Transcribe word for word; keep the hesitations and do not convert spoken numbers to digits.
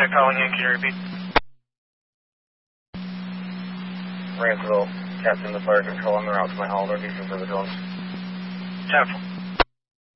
unit calling in, can you repeat? Ransville, Captain the Fire Control on the route to my hall, northeastern for the drones. ten